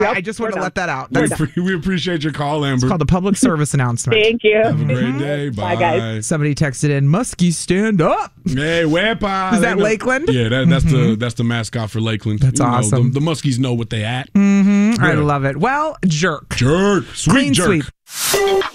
I just want to let that out. We appreciate your call, Amber. It's called a public service announcement. Thank you. Have a great day. Bye. Guys. Somebody texted in, Muskie, stand up. Hey, wepa. Is that Lakeland? Yeah, that's the mascot for Lakeland. That's awesome. The Muskies know what they at. I love it. Well, jerk. Jerk. Sweet Clean jerk. sweep.